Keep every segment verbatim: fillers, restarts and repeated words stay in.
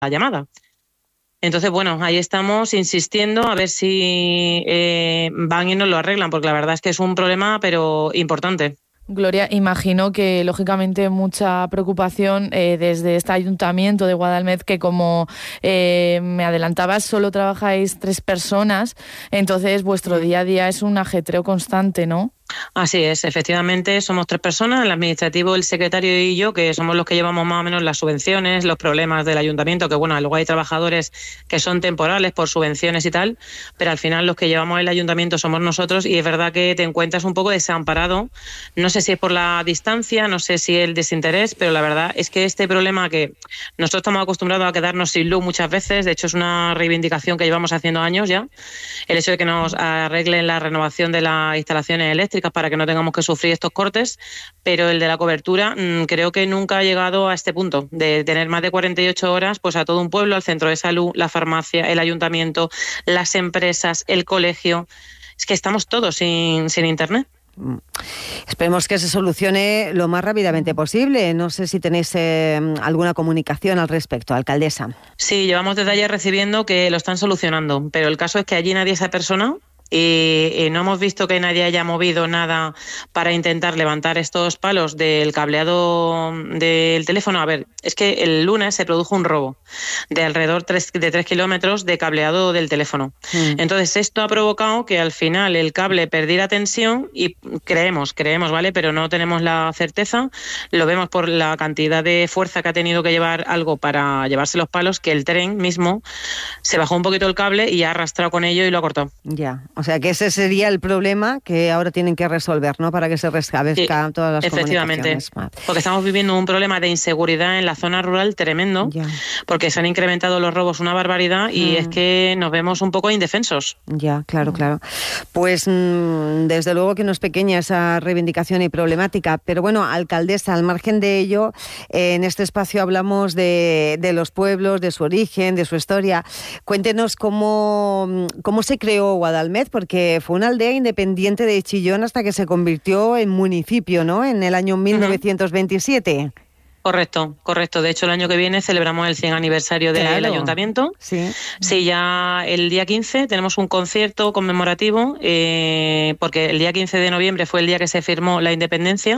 la llamada. Entonces, bueno, ahí estamos insistiendo a ver si eh, van y nos lo arreglan, porque la verdad es que es un problema, pero importante. Gloria, imagino que lógicamente mucha preocupación eh, desde este ayuntamiento de Guadalmedec, que como eh, me adelantabas, solo trabajáis tres personas, entonces vuestro día a día es un ajetreo constante, ¿no? Así es, efectivamente, somos tres personas, el administrativo, el secretario y yo, que somos los que llevamos más o menos las subvenciones, los problemas del ayuntamiento, que bueno, luego hay trabajadores que son temporales por subvenciones y tal, pero al final los que llevamos el ayuntamiento somos nosotros y es verdad que te encuentras un poco desamparado. No sé si es por la distancia, no sé si el desinterés, pero la verdad es que este problema que nosotros estamos acostumbrados a quedarnos sin luz muchas veces, de hecho es una reivindicación que llevamos haciendo años ya, el hecho de que nos arreglen la renovación de las instalaciones eléctricas para que no tengamos que sufrir estos cortes, pero el de la cobertura mmm, creo que nunca ha llegado a este punto, de tener más de cuarenta y ocho horas pues a todo un pueblo, al centro de salud, la farmacia, el ayuntamiento, las empresas, el colegio. Es que estamos todos sin, sin internet. Esperemos que se solucione lo más rápidamente posible. No sé si tenéis eh, alguna comunicación al respecto, alcaldesa. Sí, llevamos desde ayer recibiendo que lo están solucionando, pero el caso es que allí nadie se apersona. Y, y no hemos visto que nadie haya movido nada para intentar levantar estos palos del cableado del teléfono. A ver, es que el lunes se produjo un robo de alrededor tres, de tres kilómetros de cableado del teléfono. Mm. Entonces esto ha provocado que al final el cable perdiera tensión y creemos, creemos, ¿vale? Pero no tenemos la certeza. Lo vemos por la cantidad de fuerza que ha tenido que llevar algo para llevarse los palos, que el tren mismo se bajó un poquito el cable y ha arrastrado con ello y lo ha cortado. Ya. O sea, que ese sería el problema que ahora tienen que resolver, ¿no? Para que se restablezcan sí, todas las efectivamente, comunicaciones. Porque estamos viviendo un problema de inseguridad en la zona rural tremendo, ya. Porque se han incrementado los robos una barbaridad y mm. es que nos vemos un poco indefensos. Ya, claro, mm. claro. Pues mmm, desde luego que no es pequeña esa reivindicación y problemática, pero bueno, alcaldesa, al margen de ello, eh, en este espacio hablamos de, de los pueblos, de su origen, de su historia. Cuéntenos cómo, cómo se creó Guadalmedec, porque fue una aldea independiente de Chillón hasta que se convirtió en municipio, ¿no? En el año mil novecientos veintisiete. Correcto, correcto. De hecho, el año que viene celebramos el cien aniversario del claro. ayuntamiento. Sí. Sí, ya el día quince tenemos un concierto conmemorativo, eh, porque el día quince de noviembre fue el día que se firmó la independencia.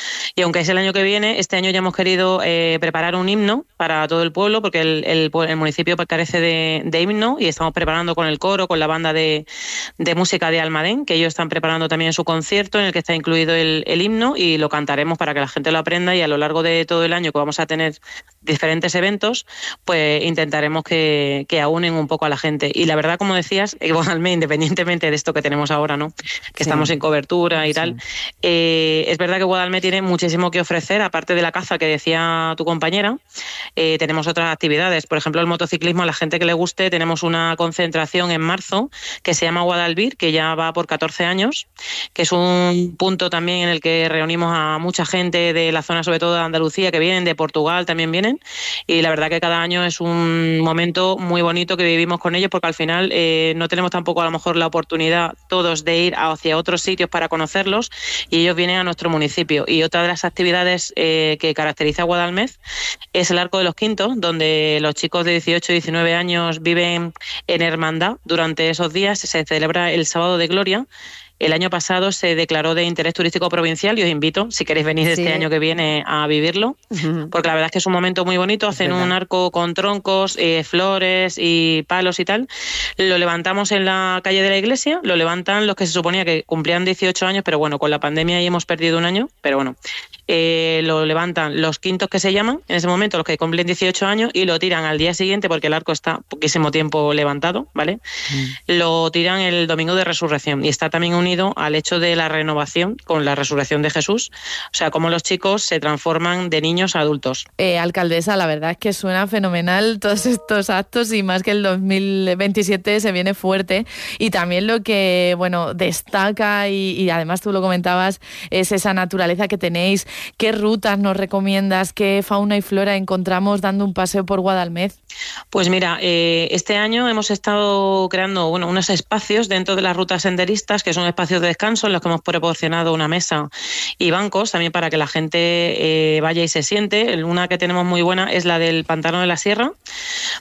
Y aunque es el año que viene, este año ya hemos querido eh, preparar un himno para todo el pueblo, porque el, el, el municipio carece de, de himno y estamos preparando con el coro, con la banda de, de música de Almadén, que ellos están preparando también su concierto en el que está incluido el, el himno y lo cantaremos para que la gente lo aprenda y a lo largo de todo el año que vamos a tener diferentes eventos, pues intentaremos que, que aúnen un poco a la gente. Y la verdad, como decías, igualmente, independientemente de esto que tenemos ahora, ¿no? Que sí. estamos sin cobertura y sí. tal, eh, es verdad que Guadalmedec tiene muchísimo que ofrecer, aparte de la caza que decía tu compañera, eh, tenemos otras actividades. Por ejemplo, el motociclismo, a la gente que le guste, tenemos una concentración en marzo que se llama Guadalbir, que ya va por catorce años, que es un punto también en el que reunimos a mucha gente de la zona, sobre todo de Andalucía, que vienen, de Portugal también vienen, y la verdad que cada año es un momento muy bonito que vivimos con ellos, porque al final eh, no tenemos tampoco a lo mejor la oportunidad todos de ir hacia otros sitios para conocerlos, y ellos vienen a nuestro municipio. Y otra de las actividades eh, que caracteriza a Guadalmedec es el Arco de los Quintos, donde los chicos de dieciocho y diecinueve años viven en hermandad. Durante esos días se celebra el Sábado de Gloria. El año pasado se declaró de interés turístico provincial y os invito, si queréis venir sí. este año que viene, a vivirlo, uh-huh. porque la verdad es que es un momento muy bonito. Hacen un arco con troncos, eh, flores y palos y tal. Lo levantamos en la calle de la iglesia, lo levantan los que se suponía que cumplían dieciocho años, pero bueno, con la pandemia ahí hemos perdido un año, pero bueno. Eh, lo levantan los quintos que se llaman, en ese momento los que cumplen dieciocho años, y lo tiran al día siguiente porque el arco está poquísimo tiempo levantado, ¿vale? Mm. Lo tiran el domingo de resurrección y está también unido al hecho de la renovación con la resurrección de Jesús, o sea, cómo los chicos se transforman de niños a adultos. Eh, alcaldesa, la verdad es que suena fenomenal todos estos actos y más que el dos mil veintisiete se viene fuerte, y también lo que, bueno, destaca y, y además tú lo comentabas es esa naturaleza que tenéis ¿qué rutas nos recomiendas? ¿Qué fauna y flora encontramos dando un paseo por Guadalmedz? Pues mira, eh, este año hemos estado creando bueno, unos espacios dentro de las rutas senderistas, que son espacios de descanso en los que hemos proporcionado una mesa y bancos también para que la gente eh, vaya y se siente. Una que tenemos muy buena es la del Pantano de la Sierra,